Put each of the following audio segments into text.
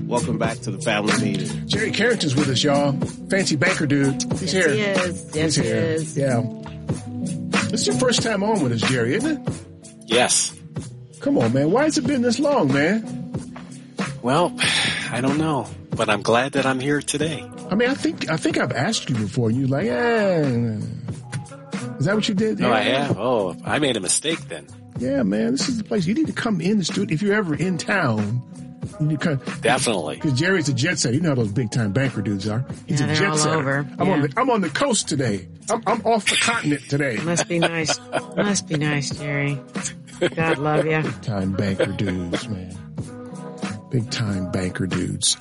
Welcome back to the family meeting. Jerry Carrington's with us, y'all. Fancy banker dude. He's here. He is. Yes, He's here. he is. Yeah. This is your first time on with us, Jerry, isn't it? Yes. Come on, man. Why has it been this long, man? Well, I don't know, but I'm glad that I'm here today. I mean, I think I've asked you before, and you're like, Is that what you did? No, I have. Oh, I made a mistake then. Yeah, man. This is the place. You need to come in the studio. If you're ever in town, you need to come. Definitely. Because Jerry's a jet setter. You know how those big time banker dudes are. He's a they're jet all setter. over. I'm on the coast today. I'm off the continent today. Must be nice. Must be nice, Jerry. God love you. Big time banker dudes, man. Big time banker dudes.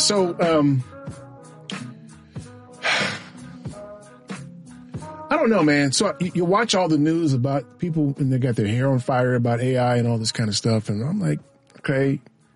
I don't know, man. So you watch all the news about people and they got their hair on fire about AI and all this kind of stuff. And I'm like, okay.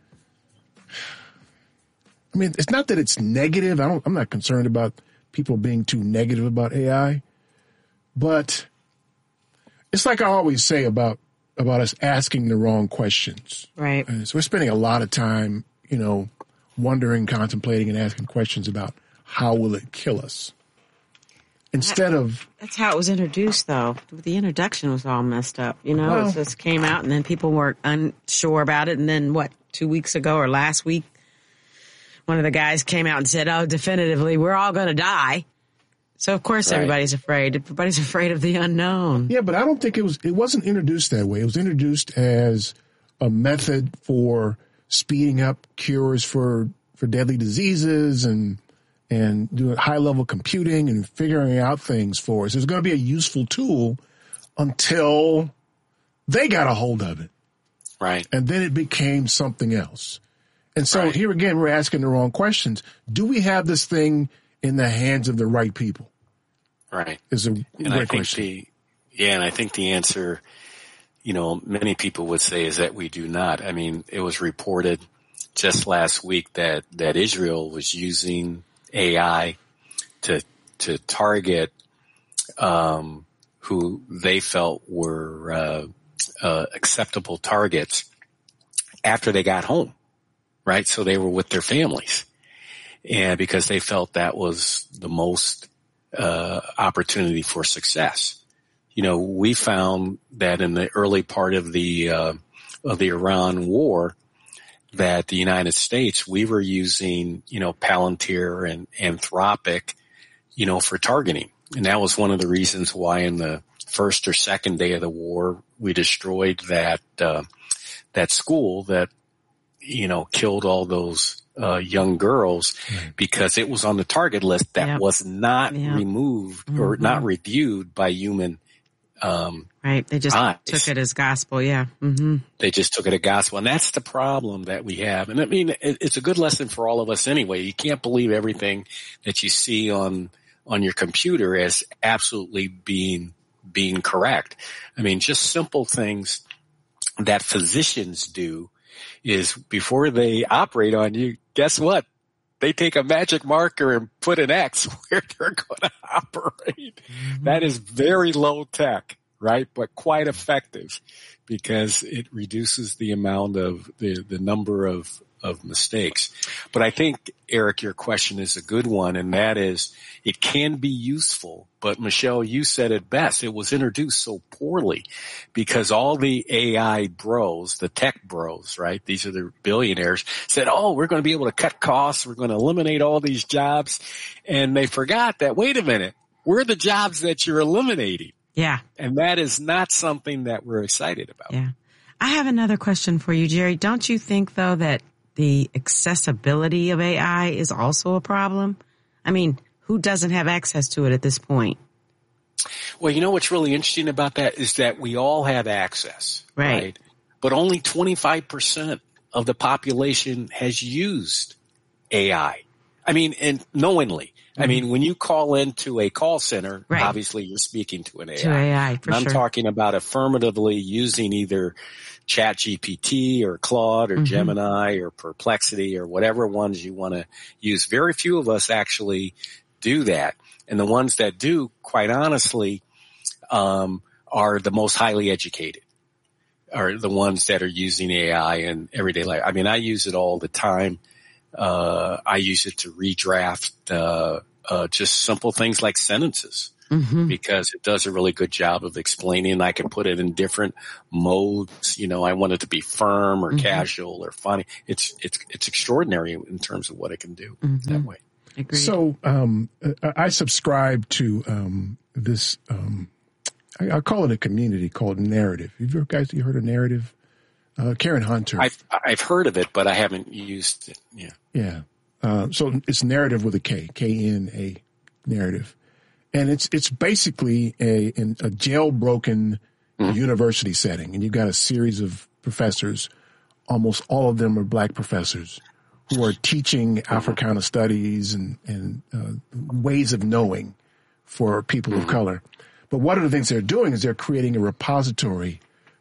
I mean, it's not that it's negative. I'm not concerned about people being too negative about AI, but it's like I always say about us asking the wrong questions. Right. So we're spending a lot of time, wondering, contemplating, and asking questions about how will it kill us. Instead of... That's how it was introduced, though. The introduction was all messed up. Well, it just came out, and then people were unsure about it. And then, 2 weeks ago or last week, one of the guys came out and said, oh, definitively, we're all going to die. So, of course, everybody's afraid. Everybody's afraid of the unknown. Yeah, but I don't think it wasn't introduced that way. It was introduced as a method for speeding up cures for deadly diseases and doing high-level computing and figuring out things for us. It's going to be a useful tool until they got a hold of it. Right. And then it became something else. And so here again, we're asking the wrong questions. Do we have this thing in the hands of the right people? Right. Is a great question. And I think the answer, many people would say is that we do not. I mean, it was reported just last week that Israel was using AI to target who they felt were acceptable targets after they got home, right? So they were with their families, and because they felt that was the most opportunity for success. We found that in the early part of the Iran war, that the United States, we were using, Palantir and Anthropic, for targeting. And that was one of the reasons why in the first or second day of the war, we destroyed that school that, killed all those young girls, because it was on the target list that was not removed or not reviewed by human right. They just took it as gospel. Yeah. Mm-hmm. They just took it as gospel. And that's the problem that we have. And I mean, it's a good lesson for all of us anyway. You can't believe everything that you see on your computer as absolutely being correct. I mean, just simple things that physicians do is before they operate on you, guess what? They take a magic marker and put an X where they're going to operate. Mm-hmm. That is very low tech, right? But quite effective because it reduces the amount of the number of mistakes. But I think, Eric, your question is a good one, and that is it can be useful. But Michelle, you said it best. It was introduced so poorly because all the AI bros, the tech bros, right? These are the billionaires said, oh, we're going to be able to cut costs. We're going to eliminate all these jobs. And they forgot that, wait a minute, we're the jobs that you're eliminating. Yeah. And that is not something that we're excited about. Yeah. I have another question for you, Jerry. Don't you think, though, that the accessibility of AI is also a problem? I mean, who doesn't have access to it at this point? Well, what's really interesting about that is that we all have access, right? But only 25% of the population has used AI. I mean, and knowingly. Mm-hmm. I mean, when you call into a call center, obviously you're speaking to an AI. To AI, for I'm sure. talking about affirmatively using either ChatGPT or Claude or Gemini or Perplexity or whatever ones you want to use. Very few of us actually do that. And the ones that do, quite honestly, are the most highly educated, are the ones that are using AI in everyday life. I mean, I use it all the time. I use it to redraft just simple things like sentences. Because it does a really good job of explaining. I can put it in different modes. I want it to be firm or casual or funny. It's extraordinary in terms of what it can do that way. Agreed. So I subscribe to this. I call it a community called Narrative. Have you guys heard of Narrative? Karen Hunter. I've heard of it, but I haven't used it. Yeah. Yeah. So it's Narrative with a K, K-N-A, Narrative. And it's basically a jailbroken university setting. And you've got a series of professors. Almost all of them are black professors who are teaching Africana studies and ways of knowing for people of color. But one of the things they're doing is they're creating a repository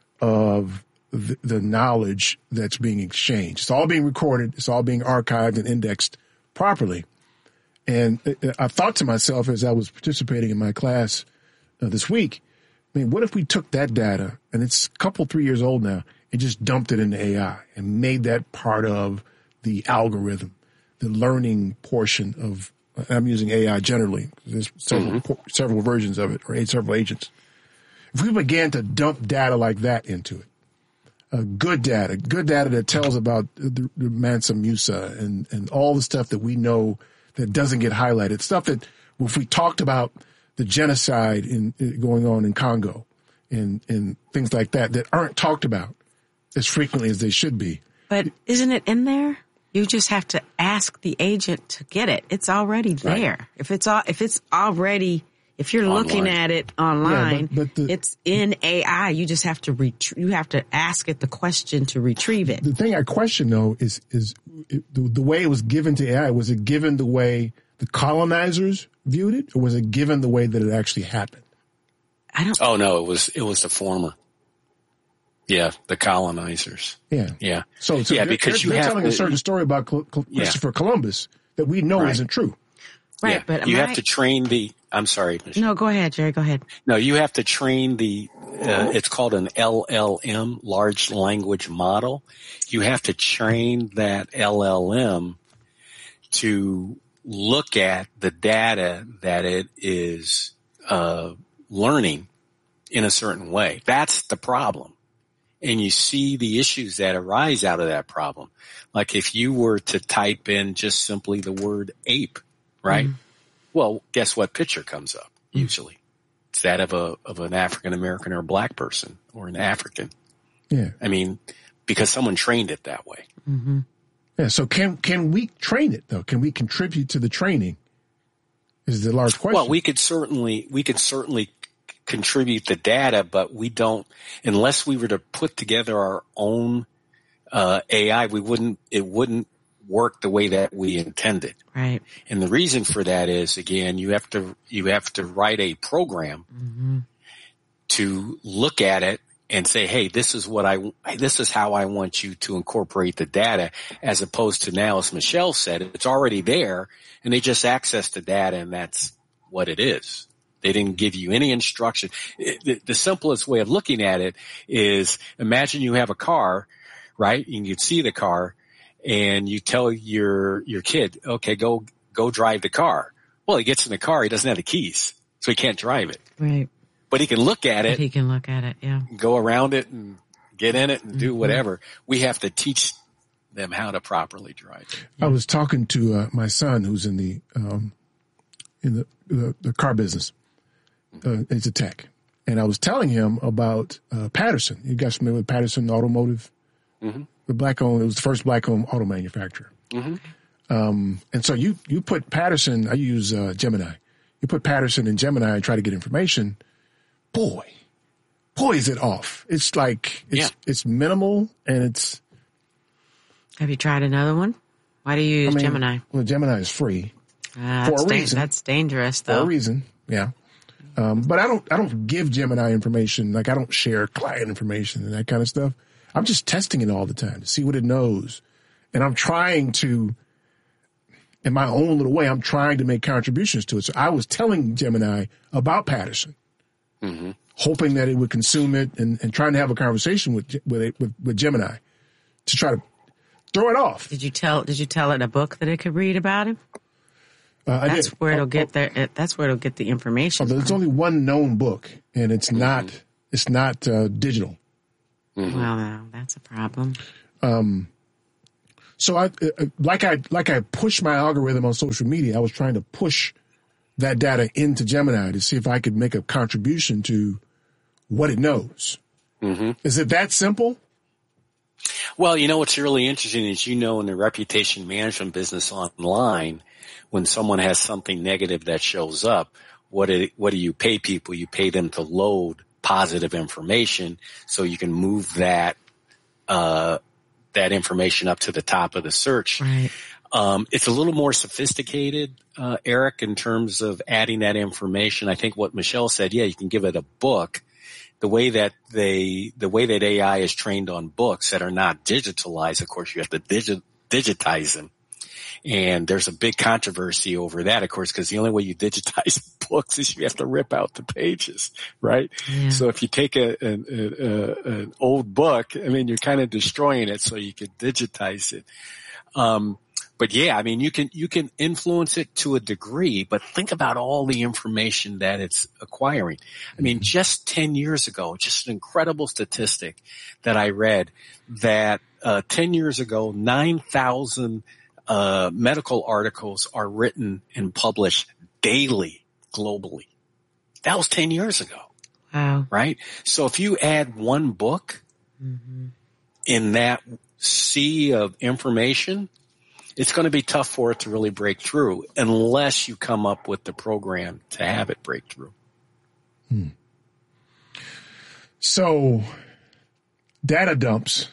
of the knowledge that's being exchanged. It's all being recorded. It's all being archived and indexed properly. And I thought to myself as I was participating in my class this week, what if we took that data, and it's a couple, 3 years old now, and just dumped it into AI and made that part of the algorithm, the learning portion of, I'm using AI generally. There's several versions of it, or several agents. If we began to dump data like that into it, good data that tells about the Mansa Musa and all the stuff that we know that doesn't get highlighted, stuff that if we talked about the genocide going on in Congo and things like that aren't talked about as frequently as they should be. But isn't it in there? You just have to ask the agent to get it. It's already there. Right. If you're looking at it online, it's in AI. You just have to you have to ask it the question to retrieve it. The thing I question though is the way it was given to AI. Was it given the way the colonizers viewed it, or was it given the way that it actually happened? Oh no, it was the former. Yeah, the colonizers. Yeah. So because they're telling a certain story about Christopher Columbus that we know isn't true. Right, yeah. but you have to train I'm sorry, Michelle. No, go ahead, Jerry. Go ahead. No, you have to train it's called an LLM, large language model. You have to train that LLM to look at the data that it is learning in a certain way. That's the problem. And you see the issues that arise out of that problem. Like if you were to type in just simply the word ape, right? Well, guess what picture comes up usually? It's that of an African American or a black person or an African. Yeah. I mean, because someone trained it that way. Mm-hmm. Yeah. So can we train it though? Can we contribute to the training? Is the large question. Well, we could certainly contribute the data, but we don't, unless we were to put together our own AI, it wouldn't work the way that we intended. Right. And the reason for that is, again, you have to write a program to look at it and say, hey, this is how I want you to incorporate the data, as opposed to now, as Michelle said, it's already there and they just access the data and that's what it is. They didn't give you any instruction. The simplest way of looking at it is, imagine you have a car, right? And you see the car and you tell your kid, okay, go drive the car. Well, he gets in the car. He doesn't have the keys, so he can't drive it. Right. But he can look at it. He can look at it, yeah. Go around it and get in it and do whatever. We have to teach them how to properly drive it. I was talking to my son who's in the car business. He's a tech. And I was telling him about Patterson. You guys familiar with Patterson Automotive? Mm-hmm. It was the first black-owned auto manufacturer. Mm-hmm. And so you put Patterson, I use Gemini. You put Patterson in Gemini and try to get information. Boy, is it off. It's like, it's minimal and it's. Have you tried another one? Why do you use Gemini? Well, Gemini is free. For a reason. That's dangerous though. For a reason, yeah. But I don't give Gemini information. Like I don't share client information and that kind of stuff. I'm just testing it all the time to see what it knows. And I'm trying to, in my own little way, I'm trying to make contributions to it. So I was telling Gemini about Patterson, hoping that it would consume it and trying to have a conversation with Gemini to try to throw it off. Did you tell it a book that it could read about him? That's where it'll get that's where it'll get the information. There's only one known book, and it's not digital. Mm-hmm. Well, no, that's a problem. So I push my algorithm on social media. I was trying to push that data into Gemini to see if I could make a contribution to what it knows. Mm-hmm. Is it that simple? Well, what's really interesting is, in the reputation management business online, when someone has something negative that shows up, what do you pay people? You pay them to load positive information so you can move that information up to the top of the search. Right. It's a little more sophisticated, Eric, in terms of adding that information. I think what Michelle said, you can give it a book. The way that AI is trained on books that are not digitalized, of course, you have to digitize them. And there's a big controversy over that, of course, because the only way you digitize books is you have to rip out the pages, right? Yeah. So if you take an old book, you're kind of destroying it, so you could digitize it. But you can influence it to a degree, but think about all the information that it's acquiring. Just 10 years ago, just an incredible statistic that I read that 10 years ago, 9,000 medical articles are written and published daily globally. That was 10 years ago. Wow. Right? So if you add one book in that sea of information, it's going to be tough for it to really break through unless you come up with the program to have it break through. So data dumps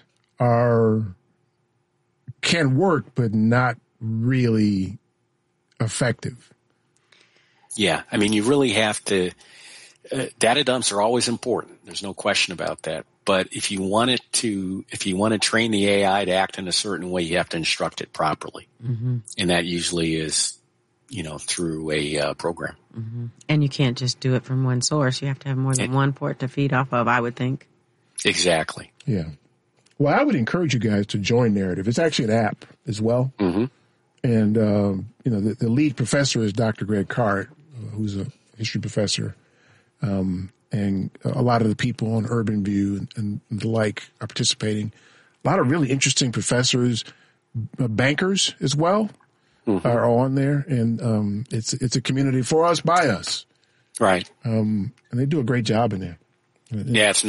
can work, but not really effective. Yeah. You really have to, data dumps are always important. There's no question about that. But if you want to train the AI to act in a certain way, you have to instruct it properly. Mm-hmm. And that usually is, through a program. Mm-hmm. And you can't just do it from one source. You have to have more than one port to feed off of, I would think. Exactly. Yeah. Well, I would encourage you guys to join Narrative. It's actually an app as well. Mm-hmm. And, the lead professor is Dr. Greg Cart, who's a history professor. And a lot of the people on Urban View and the like are participating. A lot of really interesting professors, bankers as well, are on there. And it's a community for us, by us. Right. And they do a great job in there. Yeah, it's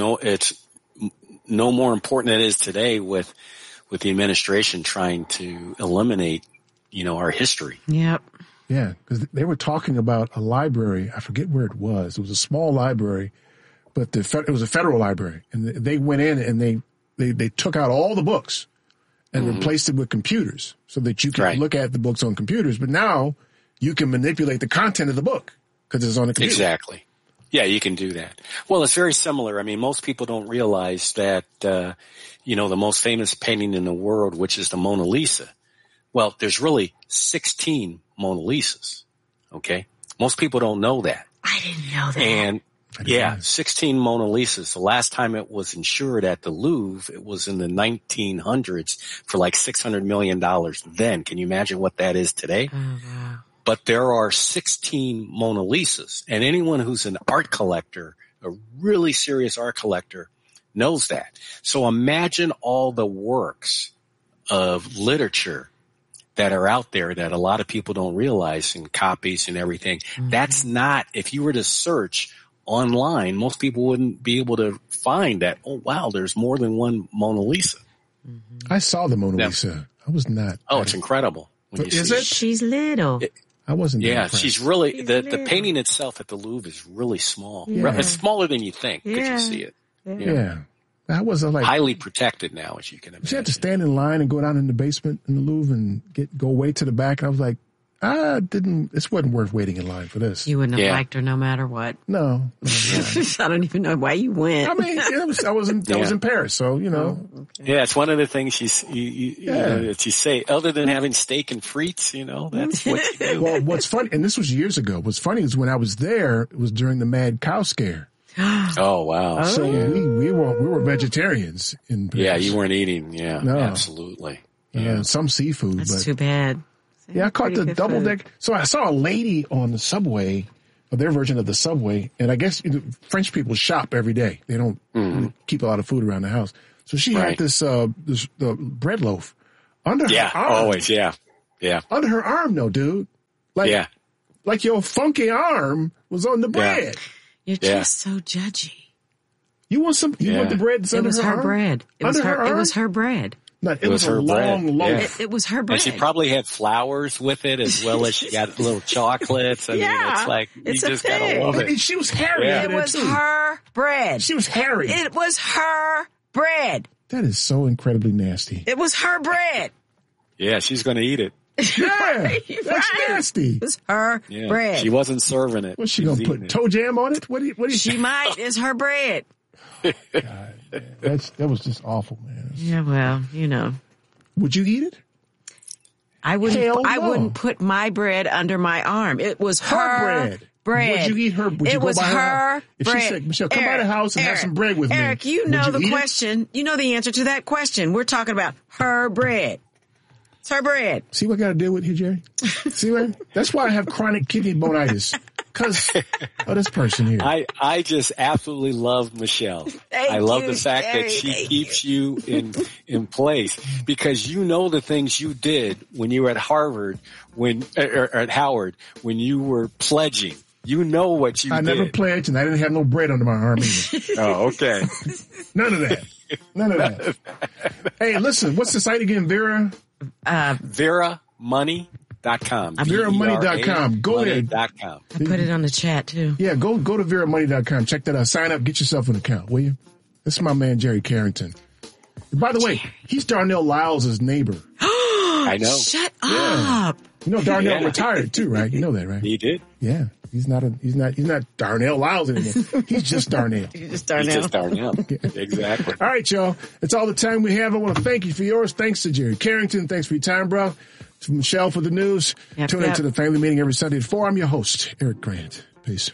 no more important than it is today with the administration trying to eliminate, our history. Yep. Yeah, because they were talking about a library. I forget where it was. It was a small library, but it was a federal library. And they went in and they took out all the books and replaced it with computers so that you can look at the books on computers. But now you can manipulate the content of the book because it's on a computer. Exactly. Yeah, you can do that. Well, it's very similar. Most people don't realize that, the most famous painting in the world, which is the Mona Lisa. Well, there's really 16 Mona Lisas. Okay. Most people don't know that. I didn't know that. And 16 Mona Lisas. The last time it was insured at the Louvre, it was in the 1900s for like $600 million then. Can you imagine what that is today? Oh, wow. But there are 16 Mona Lisas, and anyone who's an art collector, a really serious art collector, knows that. So imagine all the works of literature that are out there that a lot of people don't realize, and copies and everything. Mm-hmm. That's not, if you were to search online, most people wouldn't be able to find that, oh wow, there's more than one Mona Lisa. Mm-hmm. I saw the Mona Lisa. I was not. Oh, it's incredible. Is it? She's little. I wasn't. Yeah, she's really, the painting itself at the Louvre is really small. Yeah. It's smaller than you think. Could you see it? Yeah. That was highly protected now, as you can imagine. You had to stand in line and go down in the basement in the Louvre and go way to the back. And I was like, this wasn't worth waiting in line for this. You wouldn't have liked her no matter what. No. I don't even know why you went. I was in Paris, so, Okay. Yeah, it's one of the things that you say, other than having steak and frites, that's what you do. Well, what's funny, and this was years ago, what's funny is when I was there, it was during the mad cow scare. Oh, wow. So we were vegetarians in Paris. Yeah, you weren't eating. Yeah, no. Absolutely. and some seafood. That's too bad. Yeah, I caught the double deck. So I saw a lady on the subway, or their version of the subway, and I guess French people shop every day. They don't keep a lot of food around the house. So she had this the bread loaf under her arm. Always, yeah. Under her arm, though, dude. Like your funky arm was on the bread. You're just so judgy. You want some? You want the bread that's under her arm? It was her bread. It was her bread. No, it was a long loaf. It was her bread. And she probably had flowers with it as well as she got little chocolates. I mean, it's like, you just gotta love it. And she was hairy. It was her bread. She was hairy. It was her bread. That is so incredibly nasty. It was her bread. Yeah, she's going to eat it. Yeah, that's nasty. It was her bread. She wasn't serving it. What's she going to put? Toe jam on it? What do you She might. It's her bread. God, that was just awful, man. Yeah, well, Would you eat it? I wouldn't. I wouldn't put my bread under my arm. It was her bread. Would you eat her? It was her if bread. She said, Michelle, come by the house and have some bread with me. Eric, you know the question. You know the answer to that question. We're talking about her bread. It's her bread. See what I got to deal with here, Jerry? See what? That's why I have chronic kidney bonitis. Because of this person here. I just absolutely love Michelle. I love the fact that she keeps you in place, because you know the things you did when you were at Harvard, or at Howard, when you were pledging. You know what you did. I never pledged, and I didn't have no bread under my arm either. Oh, okay. None of that. Hey, listen, what's the site again, Vera? VeraMoney.com. VeraMoney.com. Go ahead. I put it on the chat too. Yeah, go to VeraMoney.com. Check that out. Sign up. Get yourself an account, will you? This is my man, Jerry Carrington. By the way, he's Darnell Lyles' neighbor. I know. Shut up. You know Darnell retired too, right? You know that, right? He did. Yeah. He's not Darnell Lyles anymore. He's just Darnell. He's just Darnell. Exactly. All right, y'all. That's all the time we have. I want to thank you for yours. Thanks to Jerry Carrington. Thanks for your time, bro. To Michelle for the news. Tune into the family meeting every Sunday at 4. I'm your host, Eric Grant. Peace.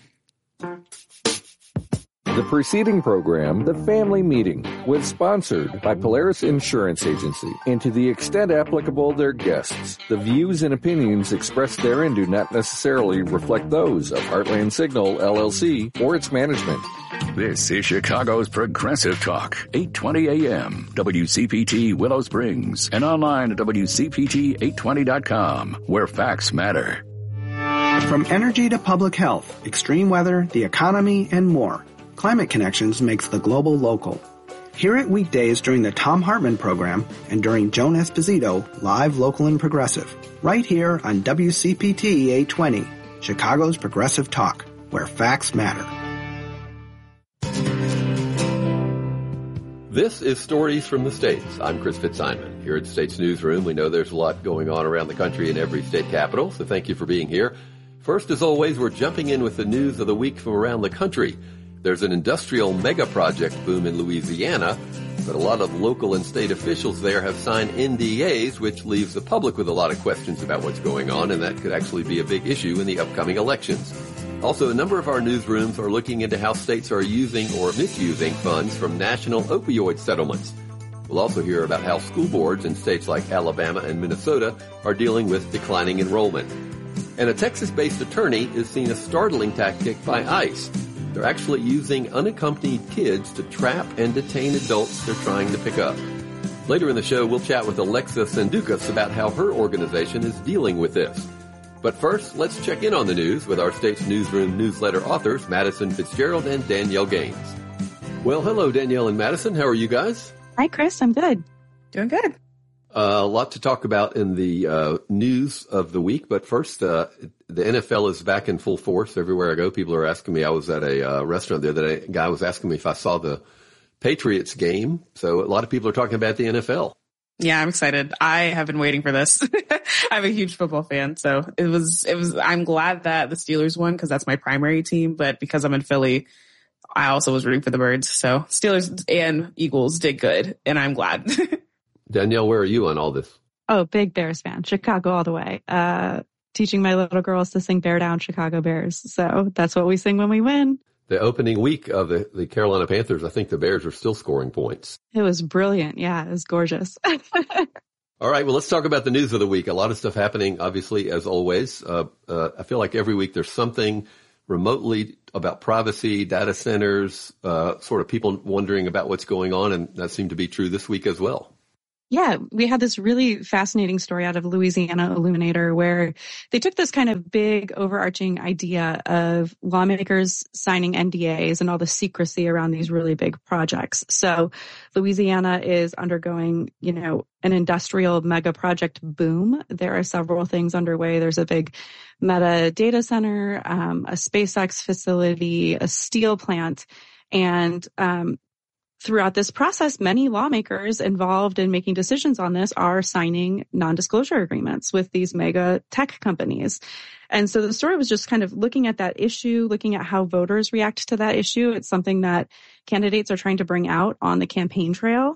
The preceding program, The Family Meeting, was sponsored by Polaris Insurance Agency, and to the extent applicable, their guests. The views and opinions expressed therein do not necessarily reflect those of Heartland Signal, LLC, or its management. This is Chicago's Progressive Talk, 820 AM, WCPT Willow Springs, and online at WCPT820.com, where facts matter. From energy to public health, extreme weather, the economy, and more, Climate Connections makes the global local. Hear it weekdays during the Thom Hartmann program and during Joan Esposito, live, local, and progressive. Right here on WCPT 820, Chicago's Progressive Talk, where facts matter. This is Stories from the States. I'm Chris Fitzsimon. Here at the States Newsroom, we know there's a lot going on around the country in every state capital, so thank you for being here. First, as always, we're jumping in with the news of the week from around the country. There's an industrial mega project boom in Louisiana, but a lot of local and state officials there have signed NDAs, which leaves the public with a lot of questions about what's going on, and that could actually be a big issue in the upcoming elections. Also, a number of our newsrooms are looking into how states are using or misusing funds from national opioid settlements. We'll also hear about how school boards in states like Alabama and Minnesota are dealing with declining enrollment. And a Texas-based attorney is seeing a startling tactic by ICE. They're actually using unaccompanied kids to trap and detain adults they're trying to pick up. Later in the show, we'll chat with Alexa Sandukas about how her organization is dealing with this. But first, let's check in on the news with our State's Newsroom newsletter authors, Madison Fitzgerald and Danielle Gaines. Well, hello, Danielle and Madison. How are you guys? Hi, Chris. I'm good. Doing good. A lot to talk about in the news of the week, but first, the NFL is back in full force. Everywhere I go, people are asking me. I was at a restaurant the other day. A guy was asking me if I saw the Patriots game. So a lot of people are talking about the NFL. Yeah, I'm excited. I have been waiting for this. I'm a huge football fan, so it was, I'm glad that the Steelers won because that's my primary team, but because I'm in Philly, I also was rooting for the Birds. So Steelers and Eagles did good, and I'm glad. Danielle, where are you on all this? Oh, big Bears fan. Chicago all the way. Teaching my little girls to sing Bear Down Chicago Bears. So that's what we sing when we win. The opening week of the Carolina Panthers, I think the Bears are still scoring points. It was brilliant. Yeah, it was gorgeous. All right. Well, let's talk about the news of the week. A lot of stuff happening, obviously, as always. I feel like every week there's something remotely about privacy, data centers, sort of people wondering about what's going on. And that seemed to be true this week as well. Yeah, we had this really fascinating story out of Louisiana Illuminator where they took this kind of big overarching idea of lawmakers signing NDAs and all the secrecy around these really big projects. So Louisiana is undergoing, an industrial mega project boom. There are several things underway. There's a big Meta data center, a SpaceX facility, a steel plant, and throughout this process, many lawmakers involved in making decisions on this are signing non-disclosure agreements with these mega tech companies. And so the story was just kind of looking at that issue, looking at how voters react to that issue. It's something that candidates are trying to bring out on the campaign trail.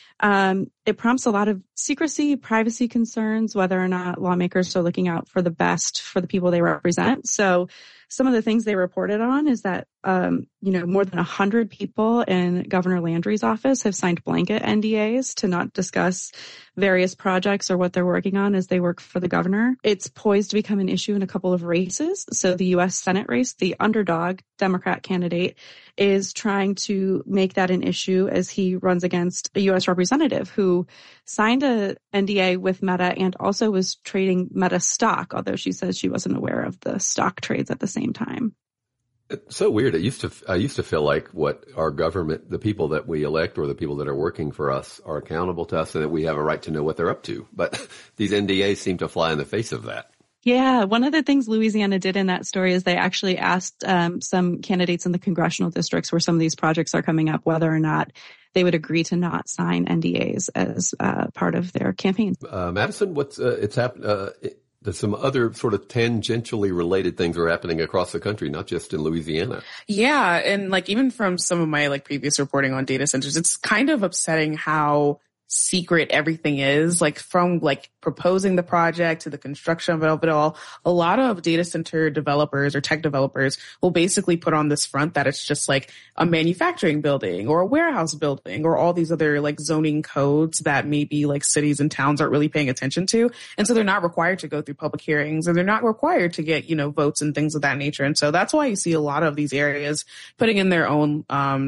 It prompts a lot of secrecy, privacy concerns, whether or not lawmakers are looking out for the best for the people they represent. So some of the things they reported on is that, more than 100 people in Governor Landry's office have signed blanket NDAs to not discuss various projects or what they're working on as they work for the governor. It's poised to become an issue in a couple of races. So the U.S. Senate race, the underdog Democrat candidate is trying to make that an issue as he runs against a U.S. representative who signed a NDA with Meta and also was trading Meta stock, although she says she wasn't aware of the stock trades at the same time. It's so weird. I used to feel like what our government, the people that we elect or the people that are working for us are accountable to us and that we have a right to know what they're up to. But these NDAs seem to fly in the face of that. Yeah. One of the things Louisiana did in that story is they actually asked some candidates in the congressional districts where some of these projects are coming up, whether or not they would agree to not sign NDAs as part of their campaign. Madison, it's happened. There's some other sort of tangentially related things are happening across the country, not just in Louisiana. Yeah. And even from some of my previous reporting on data centers, it's kind of upsetting how secret everything is, from proposing the project to the construction of it all. A lot of data center developers or tech developers will basically put on this front that it's just a manufacturing building or a warehouse building or all these other zoning codes that maybe cities and towns aren't really paying attention to. And so they're not required to go through public hearings and they're not required to get, votes and things of that nature. And so that's why you see a lot of these areas putting in their own,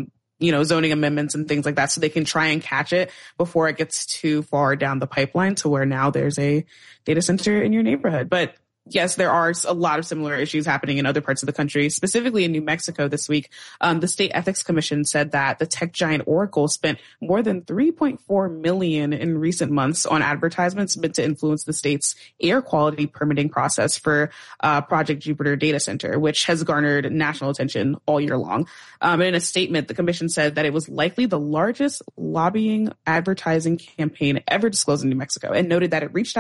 zoning amendments and things like that so they can try and catch it before it gets too far down the pipeline to where now there's a data center in your neighborhood. But yes, there are a lot of similar issues happening in other parts of the country, specifically in New Mexico this week. The State Ethics Commission said that the tech giant Oracle spent more than $3.4 million in recent months on advertisements meant to influence the state's air quality permitting process for Project Jupiter data center, which has garnered national attention all year long. And in a statement, the commission said that it was likely the largest lobbying advertising campaign ever disclosed in New Mexico and noted that it reached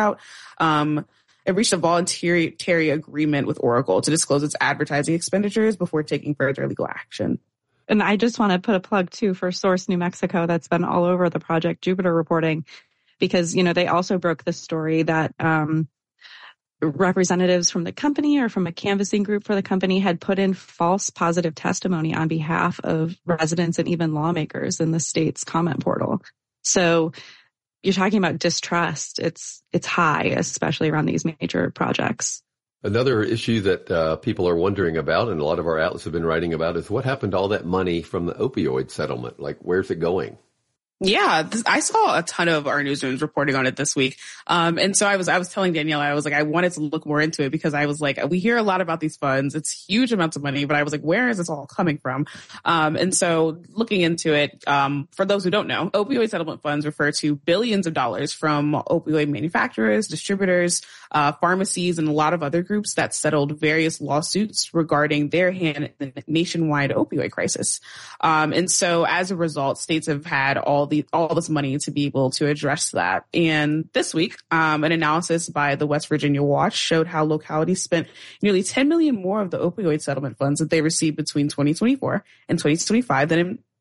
a voluntary agreement with Oracle to disclose its advertising expenditures before taking further legal action. And I just want to put a plug too for Source New Mexico that's been all over the Project Jupiter reporting because, they also broke the story that representatives from the company or from a canvassing group for the company had put in false positive testimony on behalf of residents and even lawmakers in the state's comment portal. So you're talking about distrust. It's high, especially around these major projects. Another issue that people are wondering about, and a lot of our outlets have been writing about, is what happened to all that money from the opioid settlement? Where's it going? Yeah, I saw a ton of our newsrooms reporting on it this week. And so I was telling Danielle, I wanted to look more into it because I was we hear a lot about these funds. It's huge amounts of money, but I was where is this all coming from? And so looking into it, for those who don't know, opioid settlement funds refer to billions of dollars from opioid manufacturers, distributors, pharmacies, and a lot of other groups that settled various lawsuits regarding their hand in the nationwide opioid crisis. And so as a result, states have had all this money to be able to address that. And this week, an analysis by the West Virginia Watch showed how localities spent nearly $10 million more of the opioid settlement funds that they received between 2024 and 2025 than in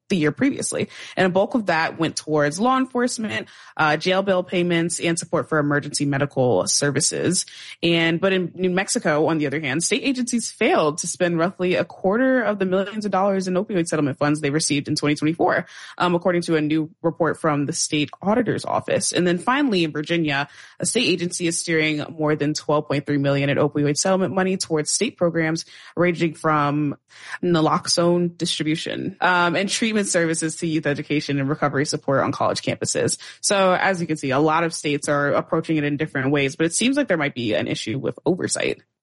the year previously. And a bulk of that went towards law enforcement, jail bail payments, and support for emergency medical services. But in New Mexico, on the other hand, state agencies failed to spend roughly a quarter of the millions of dollars in opioid settlement funds they received in 2024, according to a new report from the state auditor's office. And then finally, in Virginia, a state agency is steering more than $12.3 million in opioid settlement money towards state programs ranging from naloxone distribution and treatment services to youth education and recovery support on college campuses. So as you can see, a lot of states are approaching it in different ways, but it seems like there might be an issue with oversight.